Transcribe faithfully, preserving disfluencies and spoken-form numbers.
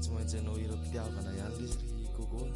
tsy maintsy anao ira-pitiavana ihany izy ry kokoa